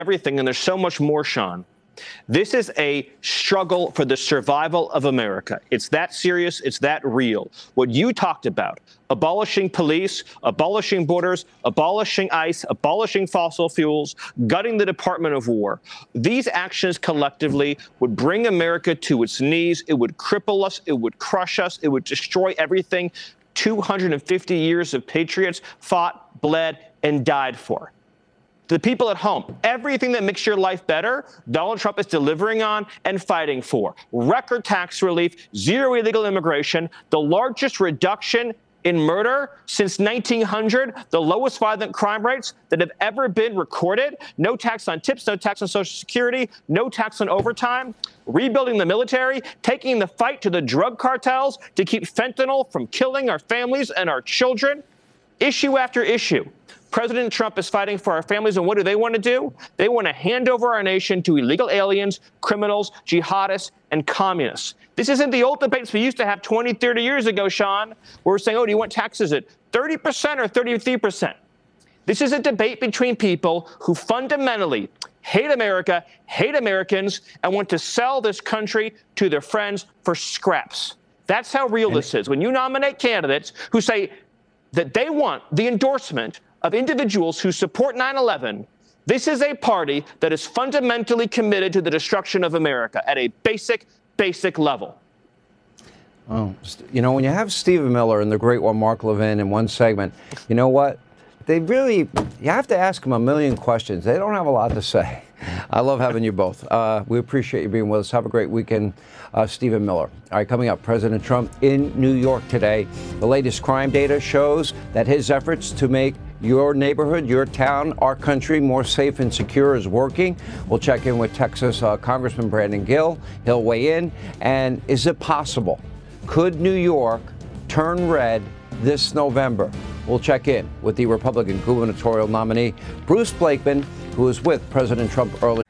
everything, and there's so much more, Sean. This is a struggle for the survival of America. It's that serious. It's that real. What you talked about, abolishing police, abolishing borders, abolishing ICE, abolishing fossil fuels, gutting the Department of War. These actions collectively would bring America to its knees. It would cripple us. It would crush us. It would destroy everything 250 years of patriots fought, bled, and died for. The people at home, everything that makes your life better, Donald Trump is delivering on and fighting for. Record tax relief, zero illegal immigration, the largest reduction in murder since 1900, the lowest violent crime rates that have ever been recorded, no tax on tips, no tax on Social Security, no tax on overtime, rebuilding the military, taking the fight to the drug cartels to keep fentanyl from killing our families and our children, issue after issue. President Trump is fighting for our families, and what do they want to do? They want to hand over our nation to illegal aliens, criminals, jihadists, and communists. This isn't the old debates we used to have 20, 30 years ago, Sean, where we're saying, oh, do you want taxes at 30% or 33%? This is a debate between people who fundamentally hate America, hate Americans, and want to sell this country to their friends for scraps. That's how real this is. When you nominate candidates who say that they want the endorsement of individuals who support 9/11, this is a party that is fundamentally committed to the destruction of America at a basic level. Oh, you know, when you have Stephen Miller and the great one, Mark Levin, in one segment, you know what? You have to ask them a million questions. They don't have a lot to say. I love having you both. We appreciate you being with us. Have a great weekend, Stephen Miller. All right, coming up, President Trump in New York today. The latest crime data shows that his efforts to make your neighborhood, your town, our country more safe and secure is working. We'll check in with Texas Congressman Brandon Gill. He'll weigh in. And is it possible? Could New York turn red this November? We'll check in with the Republican gubernatorial nominee, Bruce Blakeman, who was with President Trump earlier.